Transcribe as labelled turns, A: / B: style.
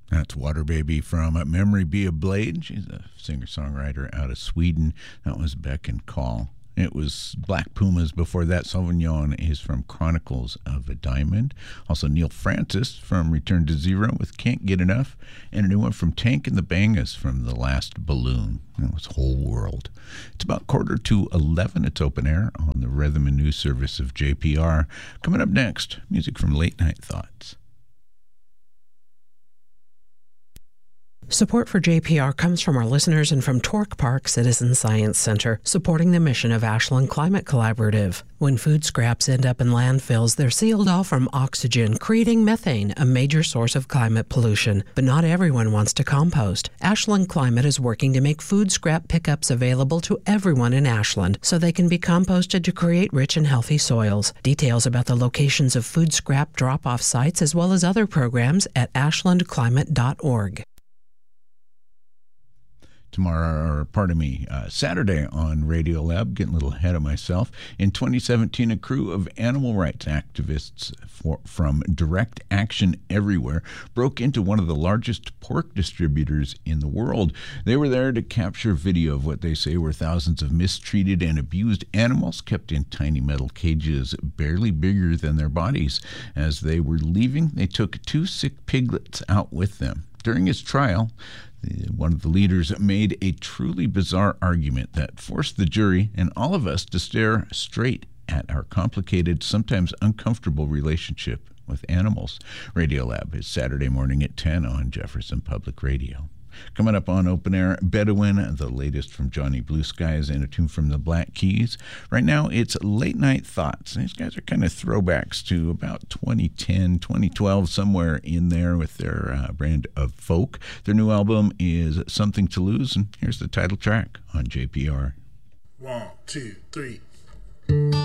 A: That's Water Baby from Memory Be a Blade. She's a singer-songwriter out of Sweden. That was Beck and Call. It was Black Pumas before that. Sauvignon is from Chronicles of a Diamond. Also Neil Francis from Return to Zero with Can't Get Enough. And a new one from Tank and the Bangas from The Last Balloon. That was Whole World. It's about 11:15. It's open air on the Rhythm and News service of JPR. Coming up next, music from Late Night Thoughts.
B: Support for JPR comes from our listeners and from Torque Park Citizen Science Center, supporting the mission of Ashland Climate Collaborative. When food scraps end up in landfills, they're sealed off from oxygen, creating methane, a major source of climate pollution. But not everyone wants to compost. Ashland Climate is working to make food scrap pickups available to everyone in Ashland so they can be composted to create rich and healthy soils. Details about the locations of food scrap drop-off sites as well as other programs at ashlandclimate.org.
A: Saturday on Radiolab, getting a little ahead of myself. In 2017, a crew of animal rights activists from Direct Action Everywhere broke into one of the largest pork distributors in the world. They were there to capture video of what they say were thousands of mistreated and abused animals kept in tiny metal cages barely bigger than their bodies. As they were leaving, they took 2 sick piglets out with them. During his trial, one of the leaders made a truly bizarre argument that forced the jury and all of us to stare straight at our complicated, sometimes uncomfortable relationship with animals. Radiolab is Saturday morning at 10 on Jefferson Public Radio. Coming up on Open Air, Bedouin, the latest from Johnny Blue Skies and a tune from the Black Keys. Right now, it's Late Night Thoughts. These guys are kind of throwbacks to about 2010, 2012, somewhere in there with their brand of folk. Their new album is Something to Lose, and here's the title track on JPR.
C: 1, 2, 3.